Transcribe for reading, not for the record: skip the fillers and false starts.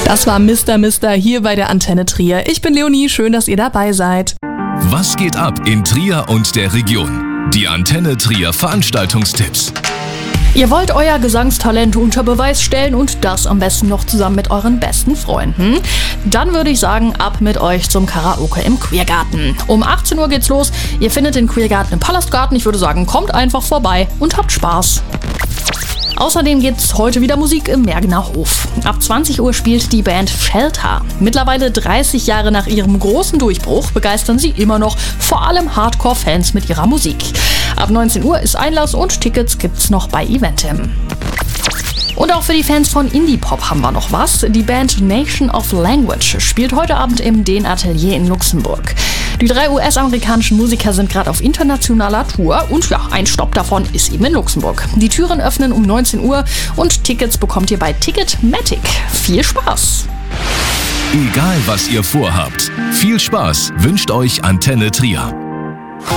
Das war Mr. hier bei der Antenne Trier. Ich bin Leonie, schön, dass ihr dabei seid. Was geht ab in Trier und der Region? Die Antenne Trier Veranstaltungstipps. Ihr wollt euer Gesangstalent unter Beweis stellen und das am besten noch zusammen mit euren besten Freunden? Dann würde ich sagen, ab mit euch zum Karaoke im Queergarten. Um 18 Uhr geht's los. Ihr findet den Queergarten im Palastgarten. Ich würde sagen, kommt einfach vorbei und habt Spaß. Außerdem gibt's heute wieder Musik im Mergener Hof. Ab 20 Uhr spielt die Band Shelter. Mittlerweile 30 Jahre nach ihrem großen Durchbruch begeistern sie immer noch vor allem Hardcore-Fans mit ihrer Musik. Ab 19 Uhr ist Einlass und Tickets gibt's noch bei Eventim. Und auch für die Fans von Indie-Pop haben wir noch was. Die Band Nation of Language spielt heute Abend im Den Atelier in Luxemburg. Die 3 US-amerikanischen Musiker sind gerade auf internationaler Tour und ja, ein Stopp davon ist eben in Luxemburg. Die Türen öffnen um 19 Uhr und Tickets bekommt ihr bei Ticketmatic. Viel Spaß! Egal was ihr vorhabt, viel Spaß wünscht euch Antenne Trier.